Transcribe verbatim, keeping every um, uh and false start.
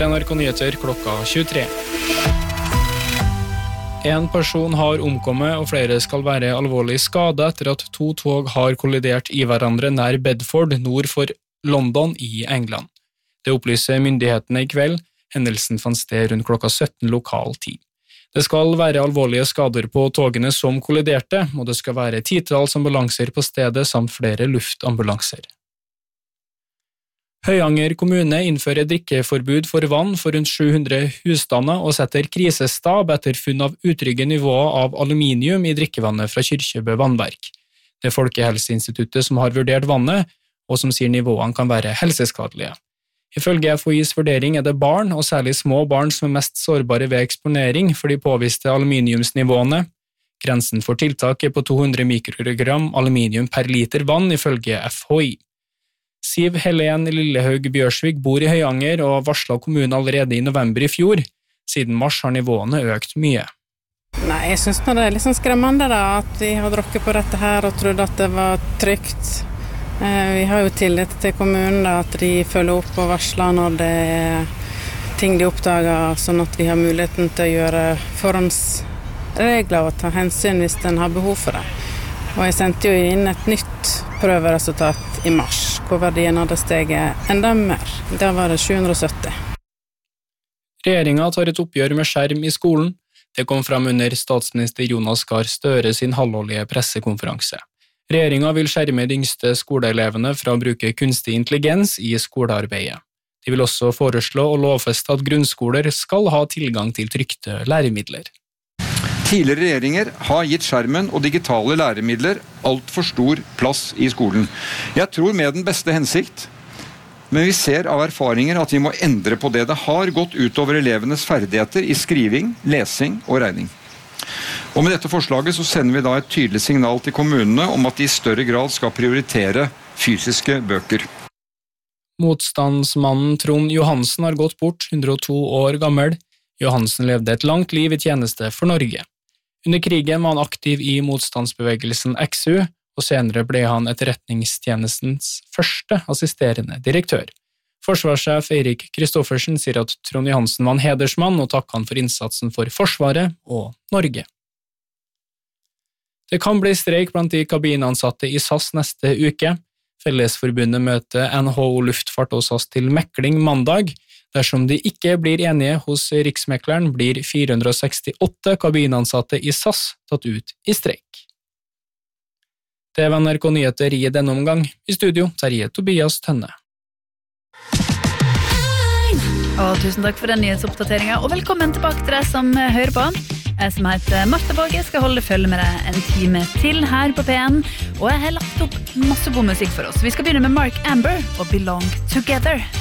N R K Nyheter klokka tjuetre. En person har omkommet, og flere skal være alvorlig skadet etter at to tog har kollidert i hverandre nær Bedford, nord for London i England. Det opplyser myndighetene i kveld. Hendelsen fant sted rundt klokka sytten lokal tid. Det skal være alvorlige skader på togene som kolliderte, og det skal være titalls ambulanser på stedet samt flere luftambulanser. Høyanger kommune innfører drikkeforbud for vann for rundt sju hundre husstander og setter krisestab etter funn av utrygge nivåer av aluminium i drikkevannet fra Kyrkjebø vannverk. Det er Folkehelseinstituttet som har vurdert vannet, og som sier nivåene kan være helseskadelige. Ifølge F H I's vurdering er det barn, og særlig små barn, som er mest sårbare ved eksponering for de påviste aluminiumsnivåene. Grensen for tiltak er på to hundre mikrogram aluminium per liter vann, ifølge F H I. Siv Helen Lillehaug Bjørsvik bor i Høyanger og varslet kommunen allerede i november i fjor. Siden mars har nivåene økt mye. Nei, jeg synes det er litt sånn skremmende da, at vi har drukket på dette her og trodde at det var trygt. Vi har jo tillit til kommunen da, at de følger opp og varsler når det er ting de oppdager, sånn at vi har muligheten til å gjøre forhåndsregler og ta hensyn hvis den har behov for det. Og jeg sendte jo inn et nytt prøveresultat i mars, hvor verdien hadde steget enda mer. Der var det sju hundre og sytti. Regjeringen tar et oppgjør med skjerm i skolen. Det kom frem under statsminister Jonas Gahr Støre sin halvårlige pressekonferanse. Regjeringen vil skjerme de yngste skoleelevene fra å bruke kunstig intelligens i skolearbeidet. De vil også foreslå å lovfeste at grunnskoler skal ha tilgang til trykte læremidler. Tidligere regjeringer har gitt skjermen og digitale læremidler alt for stor plass i skolen. Jeg tror med den beste hensikt, men vi ser av erfaringer at vi må endre på det. Det har gått utover elevenes ferdigheter i skriving, lesing og regning. Og med dette forslaget så sender vi da et tydelig signal til kommunene om at de i større grad skal prioritere fysiske bøker. Motstandsmannen Trond Johansen har gått bort, hundre og to år gammel. Johansen levde et langt liv i tjeneste for Norge. Under krigen var han aktiv i motstandsbevegelsen X U, og senere ble han etterretningstjenestens første assisterende direktør. Forsvarssjef Eirik Kristoffersen sier at Trond Johansen var en hedersmann og takker han for innsatsen for Forsvaret og Norge. Det kan bli streik blant de kabinansatte i S A S neste uke. Fellesforbundet møter N H O Luftfart og S A S til mekling mandag. Dersom de ikke blir enige hos Riksmekleren, blir fire hundre og sekstiåtte kabinansatte i S A S tatt ut i streik. Det var N R K Nyheter i denne omgang. I studio, Terje Tobias Tønne. Og tusen takk for den nyhetsoppdateringen, og velkommen tilbake til deg som hører på. Jeg som heter Martha Våge skal holde følge med deg en time til her på P N, og jeg har lagt opp masse god musikk for oss. Vi skal begynne med Mark Amber og Belong Together.